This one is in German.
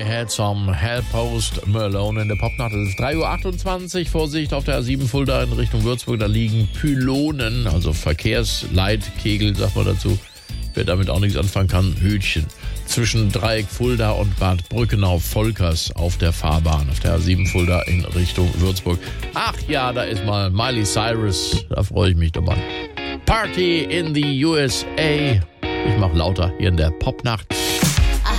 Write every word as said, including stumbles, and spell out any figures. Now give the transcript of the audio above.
had some help post Malone in der Popnacht. Es ist drei Uhr achtundzwanzig. Vorsicht auf der A sieben Fulda in Richtung Würzburg. Da liegen Pylonen, also Verkehrsleitkegel, sagt man dazu. Wer damit auch nichts anfangen kann, Hütchen. Zwischen Dreieck Fulda und Bad Brückenau-Volkers auf der Fahrbahn. Auf der A sieben Fulda in Richtung Würzburg. Ach ja, da ist mal Miley Cyrus. Da freue ich mich dabei. Party in the U S A. Ich mach lauter hier in der Popnacht.